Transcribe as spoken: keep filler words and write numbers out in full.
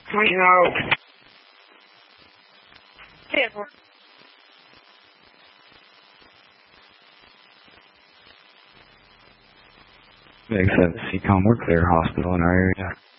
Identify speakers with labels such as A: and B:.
A: You know. Yeah.
B: Makes sense. You come work there, hospital in our area.